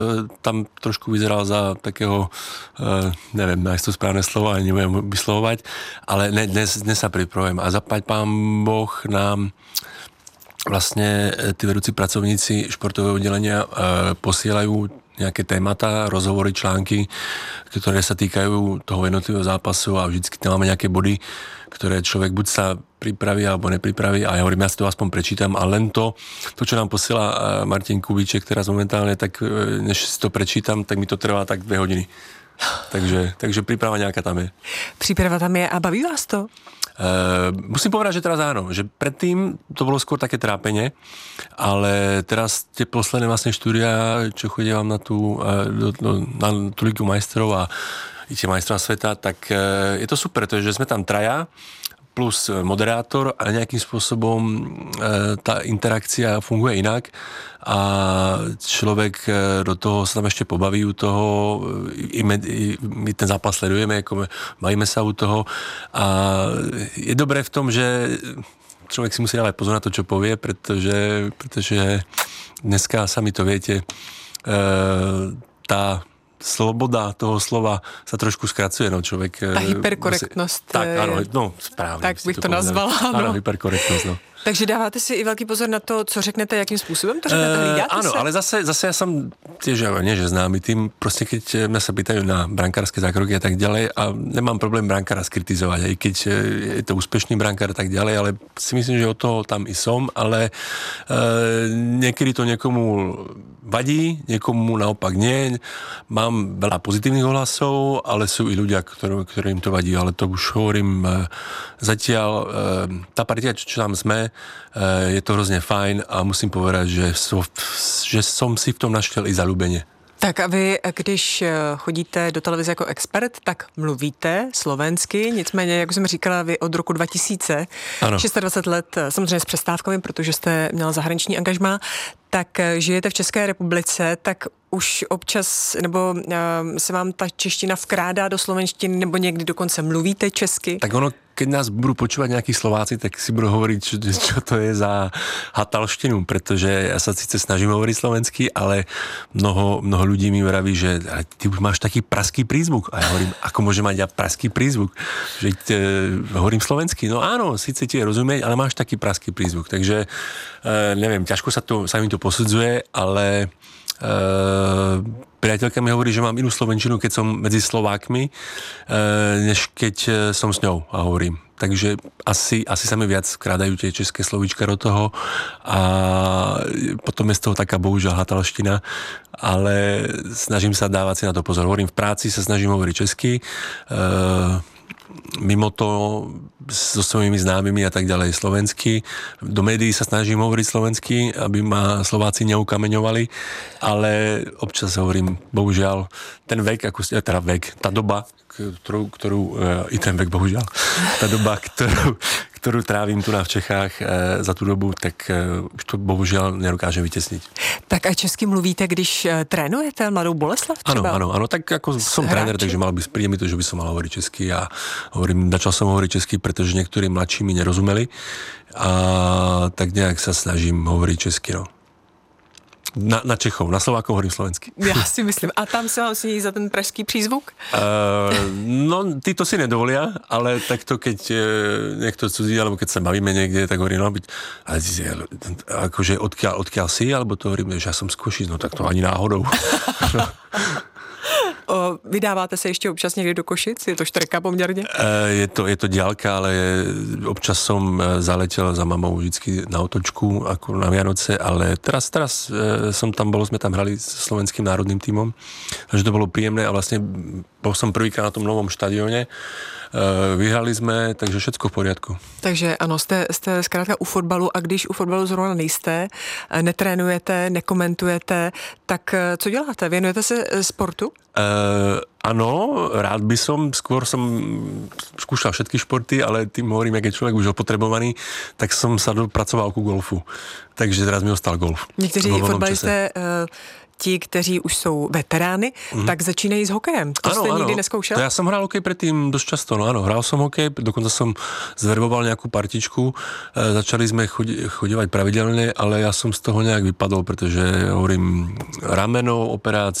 tam trošku vyzeral za takého, neviem, nájsť to správne slovo, ani neviem vyslovovať, ale dnes sa pripravujem. A zaplať pán Boh nám vlastne tí vedúci pracovníci športového oddelenia posielajú nejaké témata, rozhovory, články, ktoré sa týkajú toho jednotlivého zápasu a vždycky tam máme nejaké body, ktoré človek buď sa pripraví alebo nepripraví a ja hovorím, ja si to aspoň prečítam a len to, čo nám posiela Martin Kubíček teraz momentálne, tak než si to prečítam, tak mi to trvá tak 2 hodiny. Takže príprava nejaká tam je. Príprava tam je a baví vás to? Musím povedať, že teraz áno, že predtým to bolo skôr také trápenie, ale teraz tie posledné vlastne štúdia, čo chodievam na tú Ligu majstrov a i tie majstrov sveta, tak je to super, to je, že sme tam traja plus moderátor a nejakým spôsobom tá interakcia funguje inak a človek do toho sa tam ešte pobaví u toho, my ten zápas sledujeme, bavíme sa u toho a je dobré v tom, že človek si musí dávať pozor na to, čo povie, pretože dneska sami to viete, tá sloboda toho slova sa trošku skracuje, no človek... Ta hyperkorektnost. Tak, áno, no správně. Tak bych to nazvala, ano. Ano, hyperkorektnost, no. Takže dáváte si i velký pozor na to, co řeknete, jakým způsobem to řeknete, hlídáte áno, se? ale zase ja som tiež, nie že známy tým, proste keď mňa sa pýtajú na brankárske zákroky a tak ďalej a nemám problém brankára skritizovať, aj keď je to úspešný brankár a tak ďalej, ale si myslím, že od toho tam i som, ale niekedy to niekomu vadí, niekomu naopak nie. Mám veľa pozitívnych ohlasov, ale sú i ľudia, ktorým to vadí, ale to už hovorím zatiaľ, tá partia, čo tam sme, je to hrozně fajn a musím povedať, že som si v tom naštěl i zalúbenie. Tak a vy, když chodíte do televize jako expert, tak mluvíte slovensky, nicméně, jak jsem říkala, vy od roku 2000, ano. 26 let, samozřejmě s přestávkami, protože jste měla zahraniční angažmá, tak žijete v České republice, tak už občas, nebo se vám ta čeština vkrádá do slovenštiny, nebo někdy dokonce mluvíte česky? Tak ono, keď nás budú počúvať nejakí Slováci, tak si budú hovoriť, čo to je za hatalštinu, pretože ja sa síce snažím hovoriť slovensky, ale mnoho ľudí mi vraví, že ty už máš taký praský prízvuk. A ja hovorím, ako môžem mať ja praský prízvuk? Že hovorím slovensky. No áno, síce ti je rozumieť, ale máš taký praský prízvuk. Takže neviem, ťažko sa mi to posudzuje, ale priateľka mi hovorí, že mám inú slovenčinu, keď som medzi Slovákmi, než keď som s ňou a hovorím. Takže asi sa mi viac vkrádajú tie české slovíčka do toho a potom je z toho taká bohužiaľ hatalština, ale snažím sa dávať si na to pozor. Hovorím, v práci sa snažím hovoriť česky, mimo to so svojimi známymi a tak ďalej slovensky. Do médií sa snažím hovoriť slovensky, aby ma Slováci neukameňovali, ale občas hovorím, bohužiaľ, ten vek, tá doba, i ten vek, bohužiaľ, tá doba, ktorú trávim tu v Čechách za tú dobu, tak už to bohužiaľ nedokážem vytesniť. Tak a česky mluvíte, když trénujete Mladou Boleslav třeba? Áno, tak ako som tréner, takže príde mi to, že by som mal hovoriť česky a začal som hovoriť česky, pretože niektorí mladší mi nerozumeli a tak nejak sa snažím hovoriť česky, no. Na Čechov, na Slovákov hovorím slovensky. Já si myslím. A tam se vám sní za ten pražský přízvuk? No, tí to si nedovolia, ale takto, keď niekto cudzí, alebo keď sa bavíme niekde, tak hovorím, no byť, akože odkiaľ si, alebo to hovorím, že ja som z Košic, no tak to ani náhodou. Vydáváte se ještě občas někdy do Košic? Je to štrka poměrně? Je to diaľka, ale občas som zaletel za mamou vždycky na otočku, ako na Vianoce, ale teraz som tam bol, sme tam hrali s slovenským národným tímom, takže to bolo príjemné a vlastne bol som prvýkrát na tom novom štadióne. Vyhrali jsme, takže všetko v poriadku. Takže ano, jste zkrátka u fotbalu a když u fotbalu zrovna nejste, netrénujete, nekomentujete, tak co děláte? Věnujete se sportu? Ano, rád by skôr som skúšal všetky športy, ale tým hovorím, jak je človek už opotrebovaný, tak som sa dopracoval ku golfu. Takže teraz mi ostal golf. Někteří fotbalisté ti, kteří už jsou veterány, tak začínají s hokejem. To jste nikdy neskoušel? To ja som hral hokej predtým dosť často, no áno, hral som hokej, dokonca som zverboval nejakú partičku, začali sme chodívať pravidelne, ale ja som z toho nejak vypadol, pretože hovorím rameno, operácia,